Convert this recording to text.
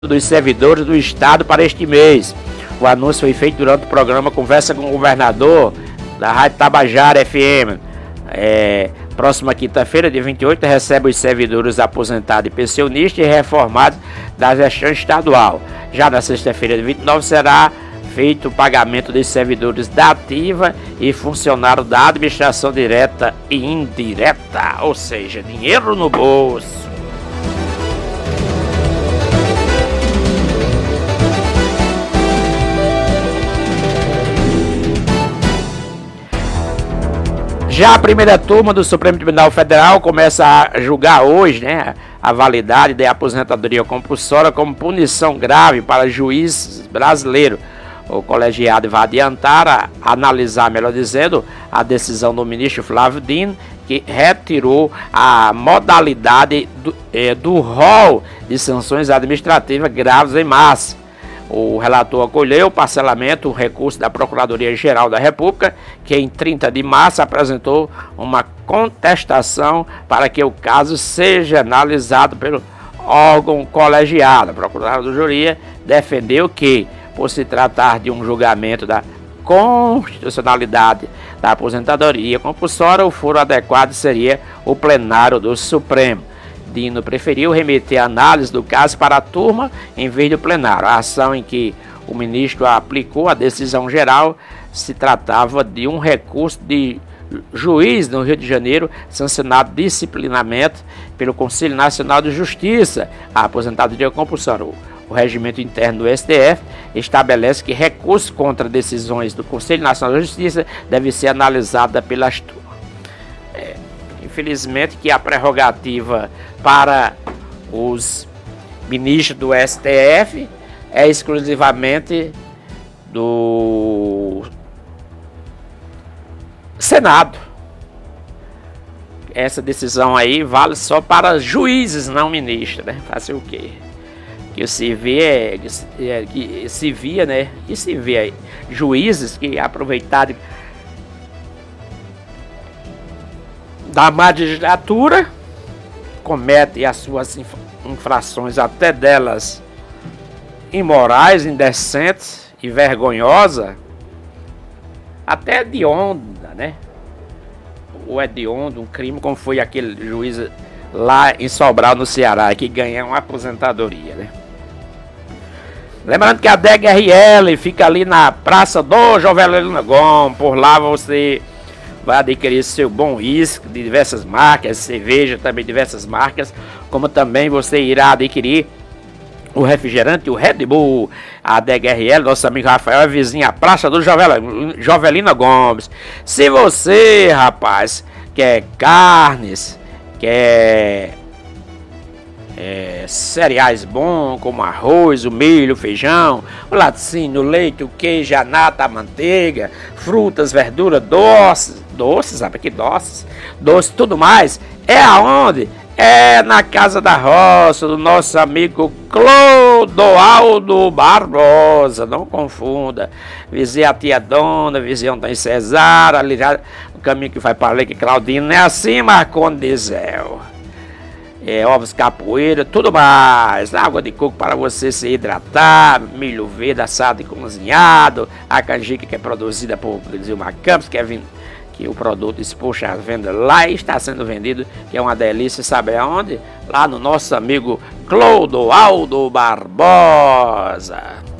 dos servidores do Estado para este mês. O anúncio foi feito durante o programa Conversa com o Governador da Rádio Tabajara FM. Próxima quinta-feira, dia 28, recebe os servidores aposentados e pensionistas e reformados da gestão estadual. Já na sexta-feira, dia 29, será feito o pagamento dos servidores da ativa e funcionários da administração direta e indireta, ou seja, dinheiro no bolso. Já a primeira turma do Supremo Tribunal Federal começa a julgar hoje, a validade da aposentadoria compulsória como punição grave para juízes brasileiros. O colegiado vai adiantar analisar, melhor dizendo, a decisão do ministro Flávio Dino, que retirou a modalidade do rol de sanções administrativas graves em massa. O relator acolheu o parcelamento, o recurso da Procuradoria-Geral da República, que em 30 de março apresentou uma contestação para que o caso seja analisado pelo órgão colegiado. A Procuradoria defendeu que, por se tratar de um julgamento da constitucionalidade da aposentadoria compulsória, o foro adequado seria o plenário do Supremo. Dino preferiu remeter a análise do caso para a turma em vez do plenário. A ação em que o ministro aplicou a decisão geral se tratava de um recurso de juiz no Rio de Janeiro, sancionado disciplinamento pelo Conselho Nacional de Justiça. A aposentadoria compulsória. O regimento interno do STF estabelece que recurso contra decisões do Conselho Nacional de Justiça deve ser analisada pelas turmas. Infelizmente que a prerrogativa para os ministros do STF é exclusivamente do Senado. Essa decisão aí vale só para juízes, não ministros, Fazer o quê? Que se vê, juízes que aproveitaram da magistratura, cometem as suas infrações, até delas imorais, indecentes e vergonhosas, até hedionda, O hediondo, um crime como foi aquele juiz lá em Sobral, no Ceará, que ganhou uma aposentadoria, Lembrando que a DGRL fica ali na Praça do Jovelino Gomes. Por lá você vai adquirir seu bom uísque de diversas marcas, cerveja também de diversas marcas, como também você irá adquirir o refrigerante, o Red Bull. A DGRL, nosso amigo Rafael, é vizinha à Praça do Jovelino Gomes. Se você, rapaz, quer carnes, quer cereais bons, como arroz, o milho, o feijão, o laticínio, o leite, o queijo, a nata, a manteiga, frutas, verduras, doces, sabe que doces, tudo mais, é aonde? É na Casa da Roça, do nosso amigo Clodoaldo Barbosa, não confunda, vizinha a tia Dona, vizinha Antônio Cesar, ali já, o caminho que vai para ali, que Claudino, não é assim, Marconi Diesel. Ovos capoeira, tudo mais, água de coco para você se hidratar, milho verde assado e cozinhado, a canjica que é produzida por Zilmar Campos, que o produto exposto à venda lá e está sendo vendido, que é uma delícia, sabe aonde? Lá no nosso amigo Clodoaldo Barbosa.